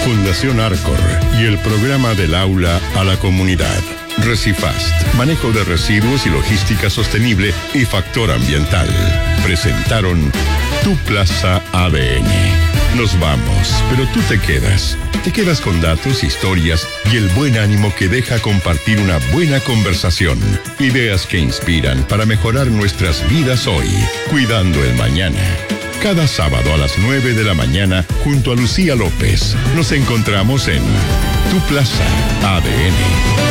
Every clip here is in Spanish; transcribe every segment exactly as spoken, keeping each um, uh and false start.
Fundación Arcor y el programa del aula a la comunidad. Recifast, manejo de residuos y logística sostenible y factor ambiental. Presentaron Tu Plaza A D N. Nos vamos, pero tú te quedas. Te quedas con datos, historias y el buen ánimo que deja compartir una buena conversación. Ideas que inspiran para mejorar nuestras vidas hoy, cuidando el mañana. Cada sábado a las nueve de la mañana, junto a Lucía López, nos encontramos en Tu Plaza A D N.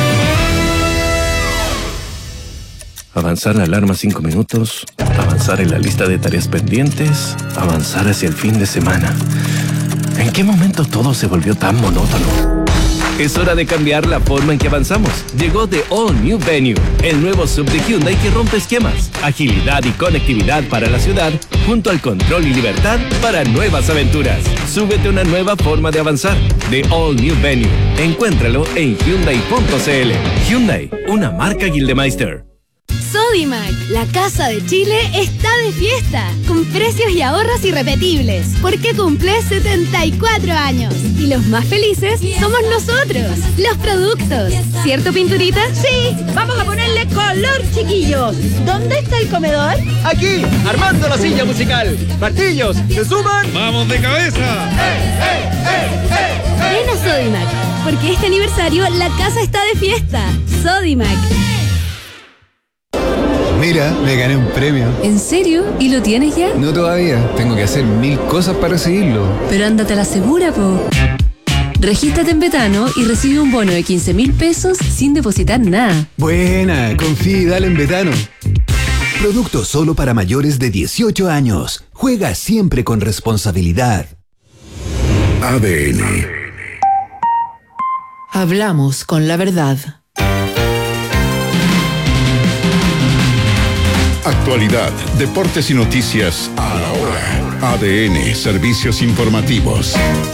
Avanzar la alarma cinco minutos, avanzar en la lista de tareas pendientes, avanzar hacia el fin de semana. ¿En qué momento todo se volvió tan monótono? Es hora de cambiar la forma en que avanzamos. Llegó The All New Venue, el nuevo sub de Hyundai que rompe esquemas, agilidad y conectividad para la ciudad, junto al control y libertad para nuevas aventuras. Súbete a una nueva forma de avanzar. The All New Venue. Encuéntralo en Hyundai punto c l. Hyundai, una marca Gildemeister. Sodimac, la casa de Chile, está de fiesta, con precios y ahorros irrepetibles, porque cumple setenta y cuatro años. Y los más felices somos nosotros, los productos. ¿Cierto, Pinturita? Sí, vamos a ponerle color, chiquillos. ¿Dónde está el comedor? Aquí, armando la silla musical. Martillos, ¿se suman? ¡Vamos de cabeza! ¡Ey, ey, ey, ey! Ven a Sodimac, porque este aniversario la casa está de fiesta. Sodimac. Mira, me gané un premio. ¿En serio? ¿Y lo tienes ya? No todavía. Tengo que hacer mil cosas para recibirlo. Pero ándate a la segura, po. Regístrate en Betano y recibe un bono de quince mil pesos sin depositar nada. Buena, confía y dale en Betano. Producto solo para mayores de dieciocho años. Juega siempre con responsabilidad. A D N. Hablamos con la verdad. Actualidad, deportes y noticias a la hora. A D N, servicios informativos.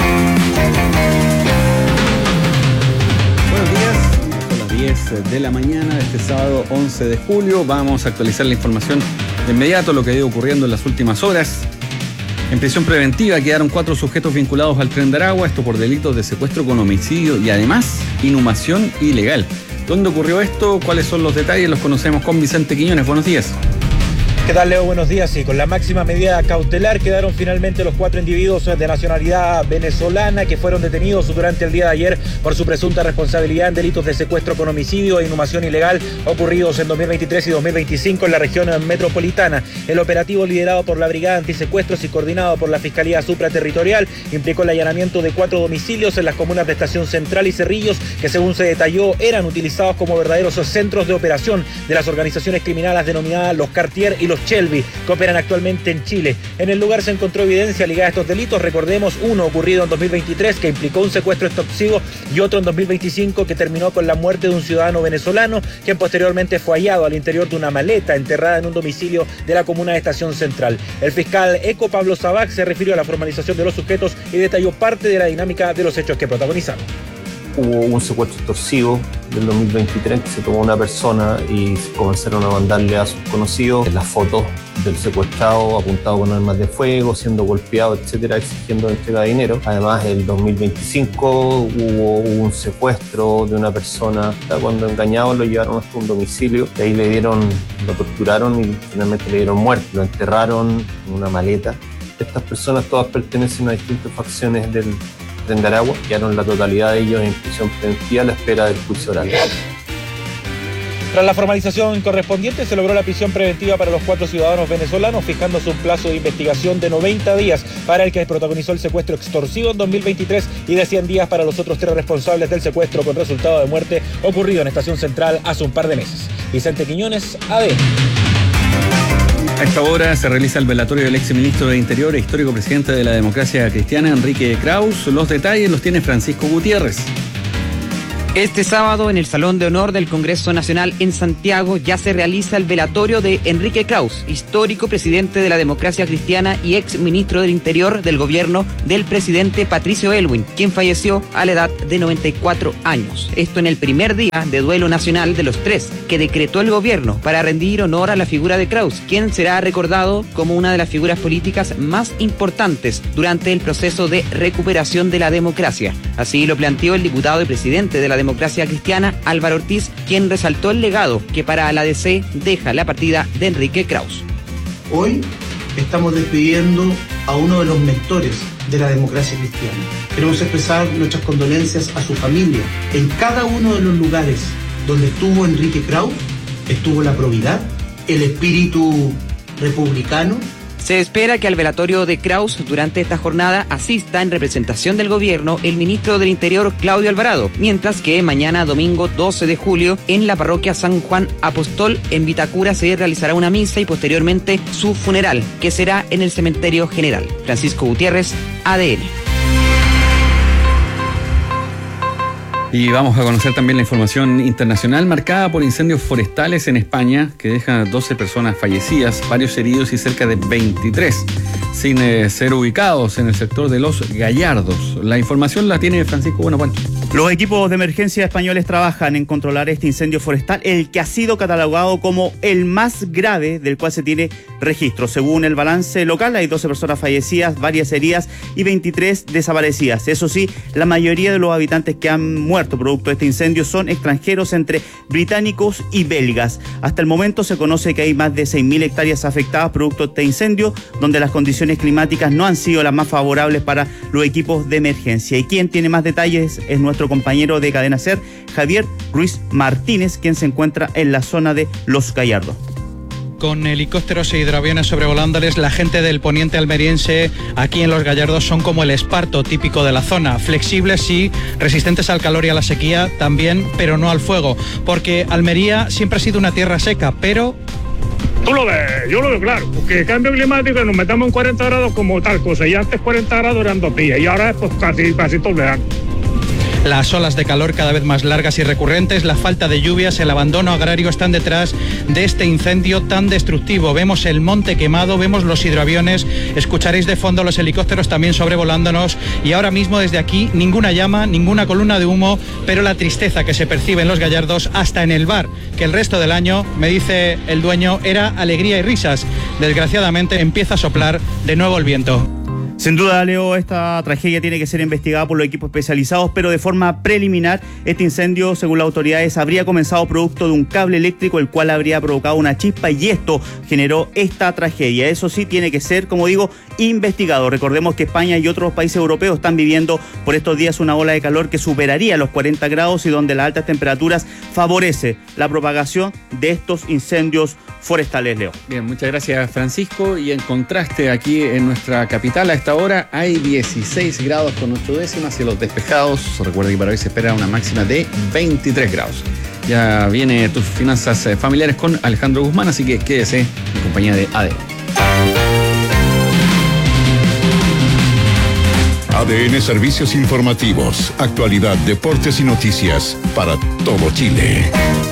Buenos días, son las diez de la mañana de este sábado once de julio. Vamos a actualizar la información de inmediato, lo que ha ido ocurriendo en las últimas horas. En prisión preventiva quedaron cuatro sujetos vinculados al Tren de Aragua, esto por delitos de secuestro con homicidio y además inhumación ilegal. ¿Dónde ocurrió esto? ¿Cuáles son los detalles? Los conocemos con Vicente Quiñones. Buenos días. ¿Qué tal, Leo? Buenos días. Y con la máxima medida cautelar quedaron finalmente los cuatro individuos de nacionalidad venezolana que fueron detenidos durante el día de ayer por su presunta responsabilidad en delitos de secuestro con homicidio e inhumación ilegal ocurridos en dos mil veintitrés y dos mil veinticinco en la región metropolitana. El operativo, liderado por la Brigada Antisecuestros y coordinado por la Fiscalía Supraterritorial, implicó el allanamiento de cuatro domicilios en las comunas de Estación Central y Cerrillos, que según se detalló eran utilizados como verdaderos centros de operación de las organizaciones criminales denominadas los Cartier y los Shelby, que operan actualmente en Chile. En el lugar se encontró evidencia ligada a estos delitos. Recordemos uno ocurrido en dos mil veintitrés que implicó un secuestro extorsivo y otro en dos mil veinticinco que terminó con la muerte de un ciudadano venezolano, quien posteriormente fue hallado al interior de una maleta enterrada en un domicilio de la comuna de Estación Central. El fiscal Eco Pablo Sabac se refirió a la formalización de los sujetos y detalló parte de la dinámica de los hechos que protagonizaron. Hubo un secuestro extorsivo del dos mil veintitrés que se tomó una persona y comenzaron a mandarle a sus conocidos las fotos del secuestrado apuntado con armas de fuego, siendo golpeado, etcétera, exigiendo entrega de dinero. Además, el dos mil veinticinco hubo un secuestro de una persona cuando engañados lo llevaron hasta un domicilio y ahí le dieron, lo torturaron y finalmente le dieron muerte. Lo enterraron en una maleta. Estas personas todas pertenecen a distintas facciones del Tren de Aragua, quedaron la totalidad de ellos en prisión preventiva a la espera del juicio oral. Tras la formalización correspondiente, se logró la prisión preventiva para los cuatro ciudadanos venezolanos, fijándose un plazo de investigación de noventa días para el que protagonizó el secuestro extorsivo en dos mil veintitrés y de cien días para los otros tres responsables del secuestro con resultado de muerte ocurrido en Estación Central hace un par de meses. Vicente Quiñones, A D N. A esta hora se realiza el velatorio del exministro de Interior e histórico presidente de la democracia cristiana, Enrique Kraus. Los detalles los tiene Francisco Gutiérrez. Este sábado, en el Salón de Honor del Congreso Nacional en Santiago, ya se realiza el velatorio de Enrique Kraus, histórico presidente de la Democracia Cristiana y ex ministro del Interior del gobierno del presidente Patricio Aylwin, quien falleció a la edad de noventa y cuatro años. Esto en el primer día de duelo nacional de los tres que decretó el gobierno para rendir honor a la figura de Kraus, quien será recordado como una de las figuras políticas más importantes durante el proceso de recuperación de la democracia. Así lo planteó el diputado y presidente de la Democracia Cristiana, Álvaro Ortiz, quien resaltó el legado que para la D C deja la partida de Enrique Kraus. Hoy estamos despidiendo a uno de los mentores de la democracia cristiana. Queremos expresar nuestras condolencias a su familia. En cada uno de los lugares donde estuvo Enrique Kraus, estuvo la probidad, el espíritu republicano. Se espera que al velatorio de Kraus durante esta jornada asista en representación del gobierno el ministro del Interior Claudio Alvarado, mientras que mañana domingo doce de julio en la parroquia San Juan Apóstol en Vitacura se realizará una misa y posteriormente su funeral, que será en el cementerio general. Francisco Gutiérrez, A D N. Y vamos a conocer también la información internacional marcada por incendios forestales en España que dejan doce personas fallecidas, varios heridos y cerca de veintitrés sin eh, ser ubicados en el sector de Los Gallardos. La información la tiene Francisco Buenapuente. Los equipos de emergencia españoles trabajan en controlar este incendio forestal, el que ha sido catalogado como el más grave del cual se tiene registro. Según el balance local, hay doce personas fallecidas, varias heridas y veintitrés desaparecidas. Eso sí, la mayoría de los habitantes que han muerto producto de este incendio son extranjeros, entre británicos y belgas. Hasta el momento se conoce que hay más de seis mil hectáreas afectadas producto de este incendio, donde las condiciones climáticas no han sido las más favorables para los equipos de emergencia. Y quien tiene más detalles es nuestro compañero de Cadena SER, Javier Ruiz Martínez, quien se encuentra en la zona de Los Gallardos. Con helicópteros e hidroaviones sobrevolándoles, la gente del poniente almeriense aquí en Los Gallardos son como el esparto típico de la zona, flexibles sí, resistentes al calor y a la sequía también, pero no al fuego, porque Almería siempre ha sido una tierra seca, pero... Tú lo ves, yo lo veo claro, porque cambio climático nos metamos en cuarenta grados como tal cosa, y antes cuarenta grados eran dos días, y ahora es pues casi, casi todo el verano. Las olas de calor cada vez más largas y recurrentes, la falta de lluvias, el abandono agrario están detrás de este incendio tan destructivo. Vemos el monte quemado, vemos los hidroaviones, escucharéis de fondo los helicópteros también sobrevolándonos y ahora mismo desde aquí ninguna llama, ninguna columna de humo, pero la tristeza que se percibe en Los Gallardos, hasta en el bar, que el resto del año, me dice el dueño, era alegría y risas. Desgraciadamente empieza a soplar de nuevo el viento. Sin duda, Leo, esta tragedia tiene que ser investigada por los equipos especializados, pero de forma preliminar, este incendio, según las autoridades, habría comenzado producto de un cable eléctrico, el cual habría provocado una chispa y esto generó esta tragedia. Eso sí, tiene que ser, como digo, investigado. Recordemos que España y otros países europeos están viviendo por estos días una ola de calor que superaría los cuarenta grados y donde las altas temperaturas favorece la propagación de estos incendios forestales, Leo. Bien, muchas gracias, Francisco. Y en contraste, aquí en nuestra capital a esta hora hay dieciséis grados con ocho décimas, cielos despejados. Recuerda que para hoy se espera una máxima de veintitrés grados. Ya viene tus finanzas familiares con Alejandro Guzmán, así que quédese en compañía de A D N. A D N Servicios Informativos, actualidad, deportes y noticias para todo Chile.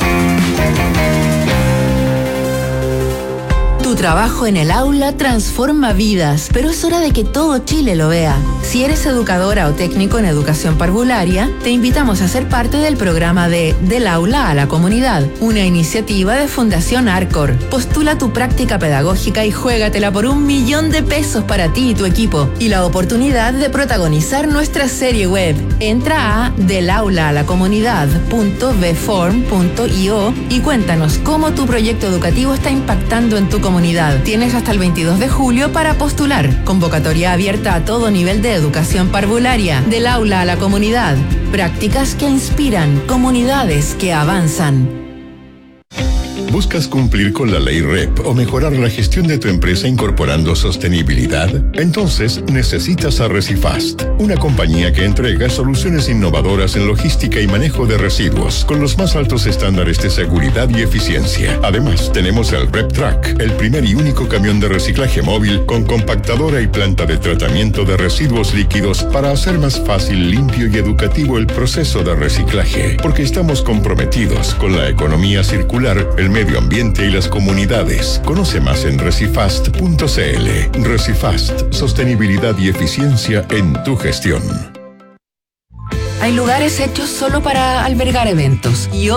Tu trabajo en el aula transforma vidas, pero es hora de que todo Chile lo vea. Si eres educadora o técnico en educación parvularia, te invitamos a ser parte del programa de Del Aula a la Comunidad, una iniciativa de Fundación Arcor. Postula tu práctica pedagógica y juégatela por un millón de pesos para ti y tu equipo, y la oportunidad de protagonizar nuestra serie web. Entra a del aula a la comunidad punto b form punto i o y cuéntanos cómo tu proyecto educativo está impactando en tu comunidad. Tienes hasta el veintidós de julio para postular. Convocatoria abierta a todo nivel de educación parvularia. Del aula a la comunidad. Prácticas que inspiran, comunidades que avanzan. ¿Buscas cumplir con la ley R E P o mejorar la gestión de tu empresa incorporando sostenibilidad? Entonces necesitas a Recifast, una compañía que entrega soluciones innovadoras en logística y manejo de residuos con los más altos estándares de seguridad y eficiencia. Además, tenemos el RepTrack, el primer y único camión de reciclaje móvil con compactadora y planta de tratamiento de residuos líquidos para hacer más fácil, limpio y educativo el proceso de reciclaje, porque estamos comprometidos con la economía circular, el medio ambiente y las comunidades. Conoce más en recifast punto c l. Recifast, sostenibilidad y eficiencia en tu gestión. Hay lugares hechos solo para albergar eventos y